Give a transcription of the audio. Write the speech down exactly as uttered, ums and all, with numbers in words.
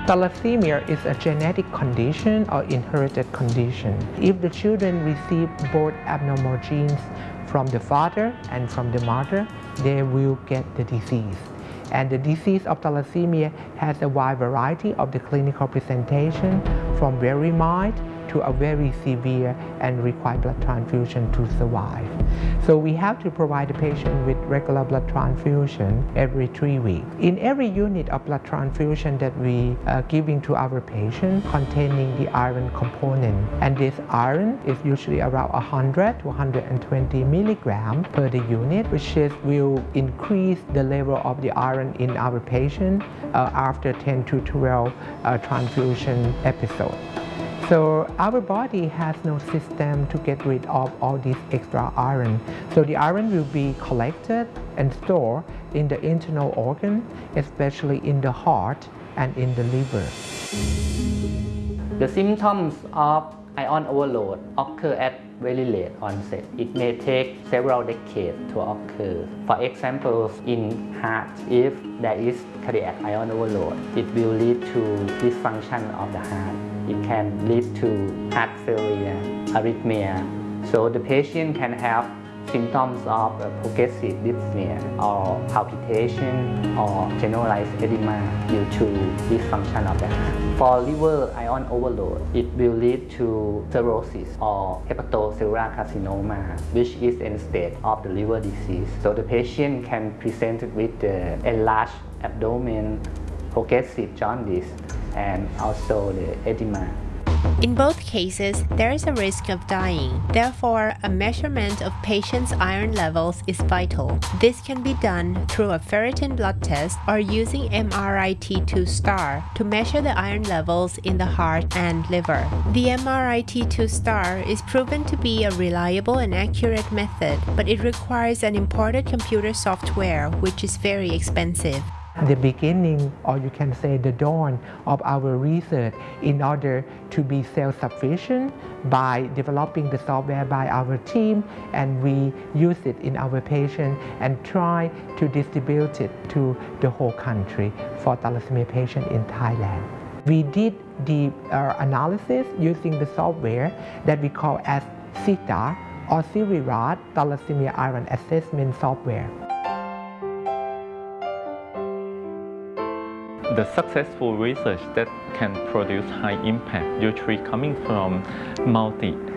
Thalassemia is a genetic condition or inherited condition. If the children receive both abnormal genes from the father and from the mother, they will get the disease. And the disease of thalassemia has a wide variety of the clinical presentation, from very mild to a very severe and require blood transfusion to survive. So we have to provide the patient with regular blood transfusion every three weeks. In every unit of blood transfusion that we are giving to our patient containing the iron component, and this iron is usually around one hundred to one hundred twenty milligrams per the unit, which is, will increase the level of the iron in our patient uh, after ten to twelve uh, transfusion episodes. So our body has no system to get rid of all this extra iron. So the iron will be collected and stored in the internal organ, especially in the heart and in the liver. The symptoms of iron overload occur at very late onset. It may take several decades to occur. For example, in heart, if there is cardiac iron overload, it will lead to dysfunction of the heart. It can lead to heart failure, arrhythmia. So the patient can have symptoms of uh, progressive dyspnea or palpitation or generalized edema due to dysfunction of the heart. For liver iron overload, it will lead to cirrhosis or hepatocellular carcinoma, which is end stage of the liver disease. So the patient can present with the enlarged abdomen, progressive jaundice, and also the edema. In both cases, there is a risk of dying. Therefore, a measurement of patients' iron levels is vital. This can be done through a ferritin blood test or using M R I T two star to measure the iron levels in the heart and liver. The M R I T two star is proven to be a reliable and accurate method, but it requires an imported computer software, which is very expensive. The beginning, or you can say the dawn of our research in order to be self-sufficient by developing the software by our team, and we use it in our patient and try to distribute it to the whole country for thalassemia patients in Thailand. We did the uh, analysis using the software that we call as SITA or Sivirat Thalassemia Iron Assessment Software. The successful research that can produce high impact usually coming from multi